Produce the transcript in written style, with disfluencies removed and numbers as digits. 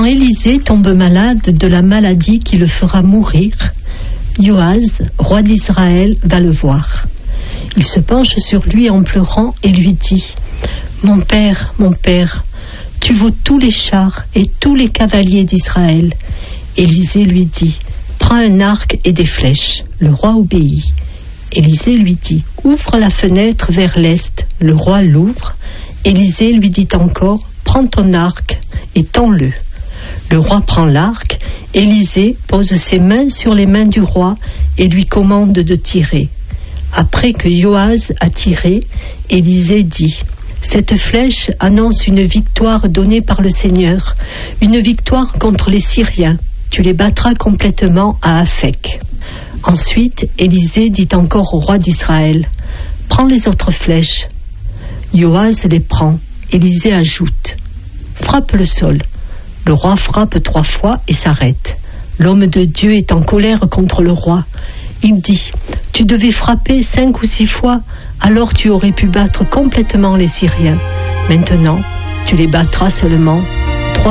Quand Élisée tombe malade de la maladie qui le fera mourir, Joas, roi d'Israël, va le voir. Il se penche sur lui en pleurant et lui dit « mon père, tu vaux tous les chars et tous les cavaliers d'Israël. » Élisée lui dit « prends un arc et des flèches. » Le roi obéit. Élisée lui dit « ouvre la fenêtre vers l'est. » Le roi l'ouvre. Élisée lui dit encore « prends ton arc et tends-le. » Le roi prend l'arc. Élisée pose ses mains sur les mains du roi et lui commande de tirer. Après que Joas a tiré, Élisée dit « cette flèche annonce une victoire donnée par le Seigneur, une victoire contre les Syriens. Tu les battras complètement à Aphek. » Ensuite, Élisée dit encore au roi d'Israël « prends les autres flèches. » Joas les prend. Élisée ajoute « frappe le sol. » Le roi frappe 3 fois et s'arrête. L'homme de Dieu est en colère contre le roi. Il dit « tu devais frapper 5 ou 6 fois, alors tu aurais pu battre complètement les Syriens. Maintenant, tu les battras seulement 3 fois. »